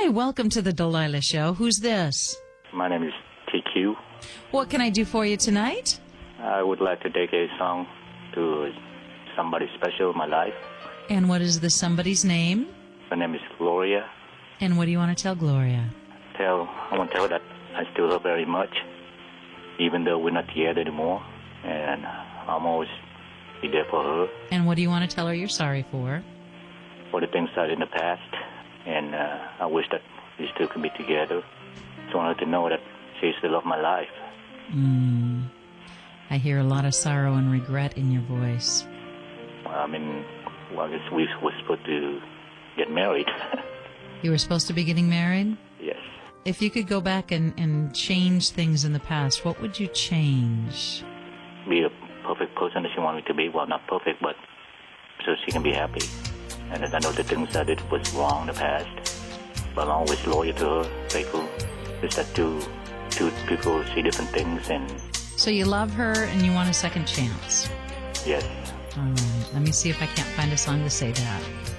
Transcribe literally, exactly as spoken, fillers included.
Hi, welcome to the Delilah Show. Who's this? My name is T Q. What can I do for you tonight? I would like to dedicate a song to somebody special in my life. And what is the somebody's name? Her name is Gloria. And what do you want to tell Gloria? Tell I want to tell her that I still love her very much, even though we're not together anymore. And I'm always be there for her. And what do you want to tell her you're sorry for? For the things I did in the past. And uh, I wish that we still can be together. Just want her to know that she still loves my life. Mm. I hear a lot of sorrow and regret in your voice. I mean, well, I guess we were supposed to get married. You were supposed to be getting married? Yes. If you could go back and, and change things in the past, what would you change? Be a perfect person that she wanted me to be. Well, not perfect, but so she can be happy. And I know the things I did was wrong in the past, but I'm always loyal to her, faithful. Just that two, two people see different things, and... So you love her and you want a second chance? Yes. All right. Let me see if I can't find a song to say that.